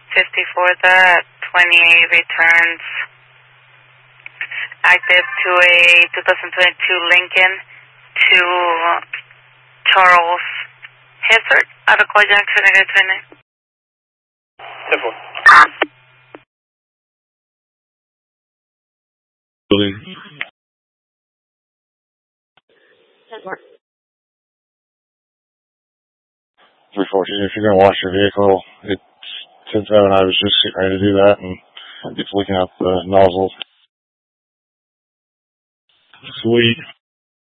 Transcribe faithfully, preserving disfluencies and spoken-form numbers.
fifty-four, the twenty-eight returns active to a two thousand twenty-two Lincoln to Charles Hessert out of Call Junction, negative twenty-nine. ten four. Building. three fourteen, if you're going to wash your vehicle, it's ten seven, I was just getting ready to do that, and it's looking at the nozzle. Sweet.